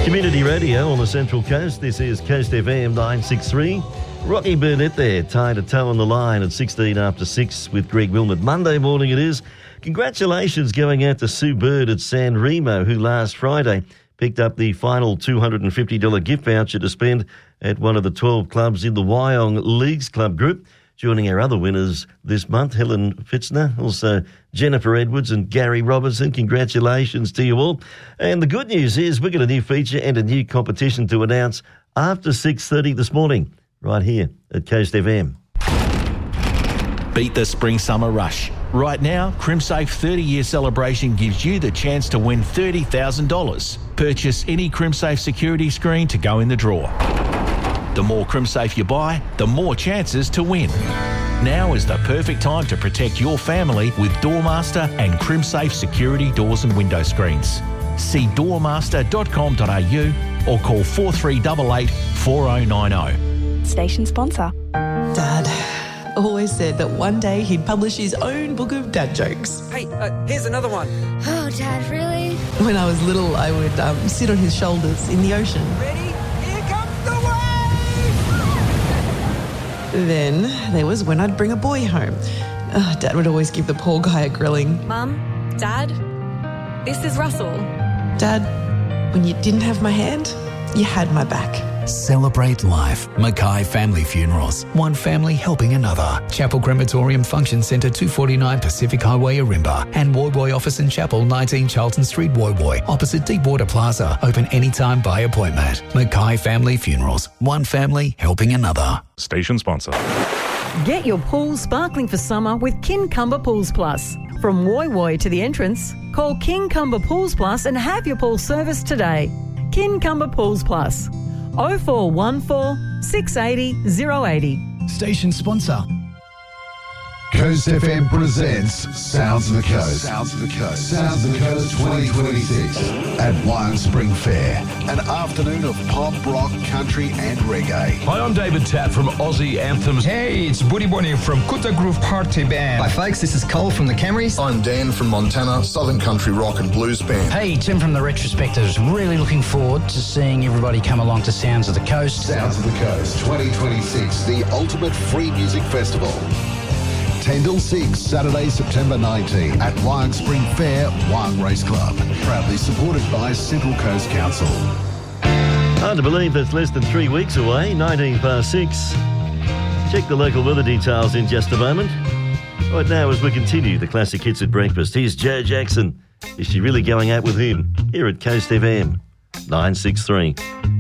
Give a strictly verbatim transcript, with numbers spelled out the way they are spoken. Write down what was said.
Community radio on the Central Coast. This is Coast F M nine sixty-three. Rocky Burnett there, tied a toe on the line at sixteen after six with Greg Wilmot. Monday morning it is. Congratulations going out to Sue Bird at San Remo, who last Friday picked up the final two hundred fifty dollars gift voucher to spend at one of the twelve clubs in the Wyong Leagues Club group. Joining our other winners this month, Helen Fitzner, also Jennifer Edwards and Gary Robertson. Congratulations to you all. And the good news is we've got a new feature and a new competition to announce after six thirty this morning, right here at Coast F M. Beat the spring-summer rush. Right now, CrimSafe thirty-year celebration gives you the chance to win thirty thousand dollars. Purchase any CrimSafe security screen to go in the draw. The more CrimSafe you buy, the more chances to win. Now is the perfect time to protect your family with Doormaster and CrimSafe security doors and window screens. See doormaster dot com dot a u or call four three eight eight, four oh nine oh. Station sponsor. Dad always said that one day he'd publish his own book of dad jokes. Hey, uh, here's another one. Oh, Dad, really? When I was little, I would um, sit on his shoulders in the ocean. Ready? Here comes the wave! Then there was when I'd bring a boy home. Uh, Dad would always give the poor guy a grilling. Mum, Dad, this is Russell. Dad, when you didn't have my hand, you had my back. Celebrate life. Mackay Family Funerals. One family helping another. Chapel Crematorium Function Centre, two forty-nine Pacific Highway, Arimba. And Woy Woy Office and Chapel, nineteen Charlton Street, Woy Woy. Opposite Deepwater Plaza. Open anytime by appointment. Mackay Family Funerals. One family helping another. Station sponsor. Get your pool sparkling for summer with Kincumber Pools Plus. From Woy Woy to the entrance, call Kincumber Pools Plus and have your pool serviced today. Kincumber Pools Plus. oh four one four, six eight zero, oh eight oh. Station sponsor. Coast F M presents Sounds of the Coast. Sounds of the Coast. Sounds of the Coast twenty twenty-six at Wyong Spring Fair. An afternoon of pop, rock, country and reggae. Hi, I'm David Tapp from Aussie Anthems. Hey, it's Buddy Bonnie from Kuta Groove Party Band. Hi folks, this is Cole from the Camrys. I'm Dan from Montana, Southern Country Rock and Blues Band. Hey, Tim from the Retrospectives. Really looking forward to seeing everybody come along to Sounds of the Coast. Sounds of the Coast twenty twenty-six, the ultimate free music festival. ten till six, Saturday, September nineteenth at Wyong Spring Fair, Wyong Race Club. Proudly supported by Central Coast Council. Hard to believe that's less than three weeks away, nineteen past six. Check the local weather details in just a moment. Right now, as we continue the classic hits at breakfast, here's Joe Jackson. Is she really going out with him? Here at Coast F M nine sixty-three.